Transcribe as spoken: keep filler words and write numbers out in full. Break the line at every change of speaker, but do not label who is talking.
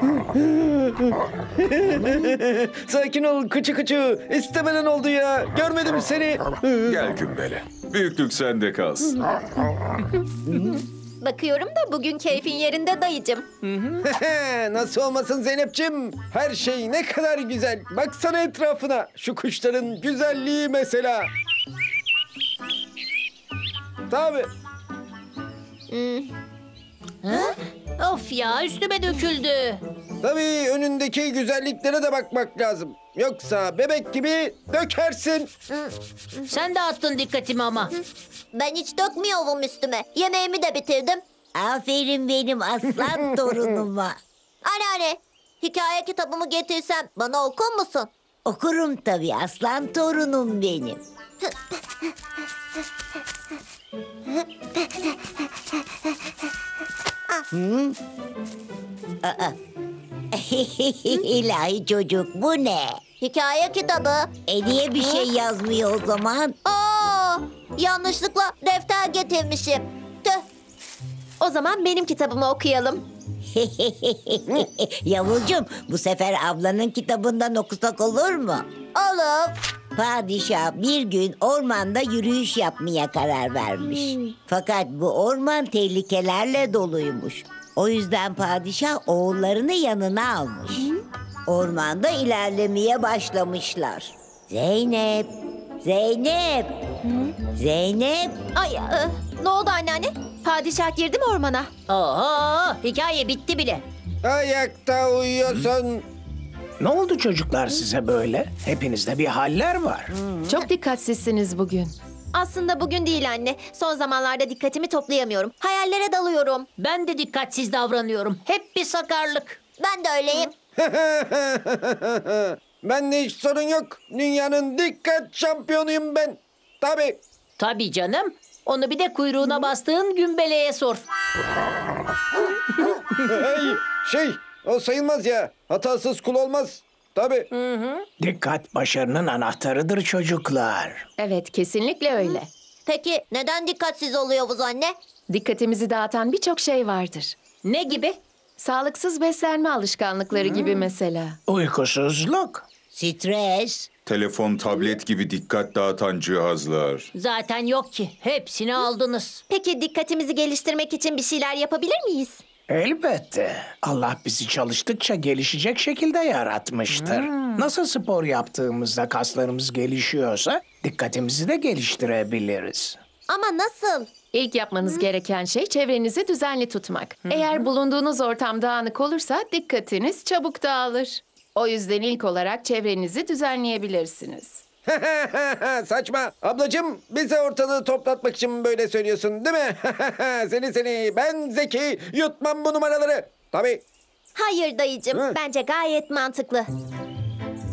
Sakin ol kıçı kıçı. İstemeden oldu ya. Görmedim seni.
Gel Gümbele. Büyüklük sende kalsın.
Bakıyorum da bugün keyfin yerinde dayıcım.
Nasıl olmasın Zeynep'ciğim? Her şey ne kadar güzel. Baksana etrafına. Şu kuşların güzelliği mesela. Tabii.
Of ya, üstüme döküldü.
Tabii önündeki güzelliklere de bakmak lazım. Yoksa bebek gibi dökersin.
Sen de attın dikkatimi ama.
Ben hiç dökmüyorum üstüme. Yemeğimi de bitirdim.
Aferin benim aslan torunuma.
Anneanne, hikaye kitabımı getirsem bana okur musun?
Okurum tabii, aslan torunum benim. Hı? Aa. İlahi çocuk, bu ne?
Hikaye kitabı.
E niye bir şey yazmıyor o zaman?
Aa, yanlışlıkla defter getirmişim. Tüh. O zaman benim kitabımı okuyalım.
Yavrucuğum, bu sefer ablanın kitabından okusak olur mu?
Olur.
Padişah bir gün ormanda yürüyüş yapmaya karar vermiş. Fakat bu orman tehlikelerle doluymuş. O yüzden padişah oğullarını yanına almış. Ormanda ilerlemeye başlamışlar. Zeynep, Zeynep, Zeynep.
Ay, e, ne oldu anneanne? Padişah girdi mi ormana?
Oho, hikaye bitti bile.
Ayakta uyuyorsun.
Ne oldu çocuklar size böyle? Hepinizde bir haller var.
Çok dikkatsizsiniz bugün.
Aslında bugün değil anne. Son zamanlarda dikkatimi toplayamıyorum. Hayallere dalıyorum.
Ben de dikkatsiz davranıyorum. Hep bir sakarlık.
Ben de öyleyim.
Bende hiç sorun yok. Dünyanın dikkat şampiyonuyum ben. Tabii.
Tabii canım. Onu bir de kuyruğuna bastığın gümbeleye sor.
Hey, şey, o sayılmaz ya. Hatasız kul olmaz. Tabii.
Dikkat başarının anahtarıdır çocuklar.
Evet, kesinlikle öyle.
Peki neden dikkatsiz oluyoruz anne?
Dikkatimizi dağıtan birçok şey vardır.
Ne gibi?
Sağlıksız beslenme alışkanlıkları gibi mesela.
Uykusuzluk.
Stres.
Telefon, tablet gibi dikkat dağıtan cihazlar.
Zaten yok ki. Hepsini aldınız.
Peki dikkatimizi geliştirmek için bir şeyler yapabilir miyiz?
Elbette. Allah bizi çalıştıkça gelişecek şekilde yaratmıştır. Nasıl spor yaptığımızda kaslarımız gelişiyorsa dikkatimizi de geliştirebiliriz.
Ama nasıl?
İlk yapmanız gereken şey çevrenizi düzenli tutmak. Eğer bulunduğunuz ortam dağınık olursa dikkatiniz çabuk dağılır. O yüzden ilk olarak çevrenizi düzenleyebilirsiniz.
Saçma. Ablacığım bize ortalığı toplatmak için böyle söylüyorsun değil mi? seni seni. Ben zeki. Yutmam bu numaraları. Tabii.
Hayır dayıcım.
Hı?
Bence gayet mantıklı.